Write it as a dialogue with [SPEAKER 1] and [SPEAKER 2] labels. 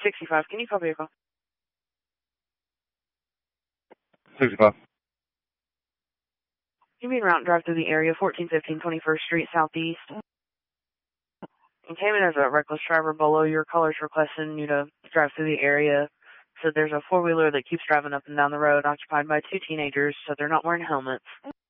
[SPEAKER 1] 65. Can you call vehicle?
[SPEAKER 2] 65.
[SPEAKER 1] You mean route and drive through the area, 1415 21st Street Southeast. You came in as a reckless driver below your colors requesting you to drive through the area. So there's a four-wheeler that keeps driving up and down the road occupied by two teenagers, so they're not wearing helmets.